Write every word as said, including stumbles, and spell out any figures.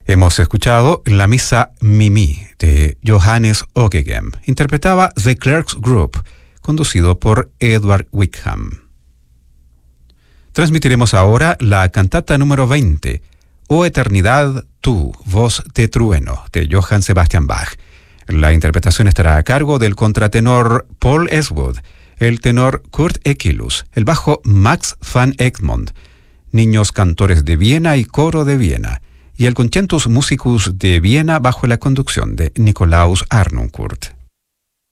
Hemos escuchado la misa Mimi de Johannes Ockeghem. Interpretaba The Clerks Group, conducido por Edward Wickham. Transmitiremos ahora la cantata número veinte, O Eternidad, tú, voz de trueno, de Johann Sebastian Bach. La interpretación estará a cargo del contratenor Paul Eastwood, el tenor Kurt Ekilus, el bajo Max van Egmond, niños cantores de Viena y coro de Viena, y el Concertus Musicus de Viena bajo la conducción de Nikolaus Arnoncourt.